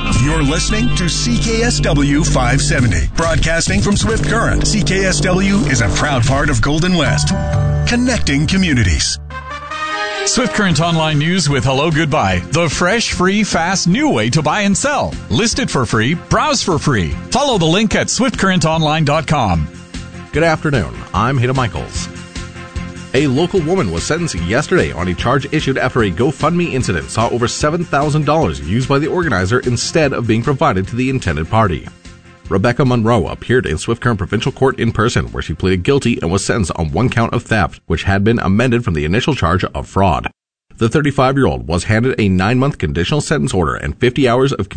You're listening to CKSW 570. Broadcasting from Swift Current, CKSW is a proud part of Golden West. Connecting communities. Swift Current Online News with Hello Goodbye. The fresh, free, fast, new way to buy and sell. List it for free. Browse for free. Follow the link at swiftcurrentonline.com. Good afternoon. I'm Hida Michaels. A local woman was sentenced yesterday on a charge issued after a GoFundMe incident saw over $7,000 used by the organizer instead of being provided to the intended party. Rebecca Monroe appeared in Swift Current Provincial Court in person, where she pleaded guilty and was sentenced on one count of theft, which had been amended from the initial charge of fraud. The 35-year-old was handed a 9-month conditional sentence order and 50 hours of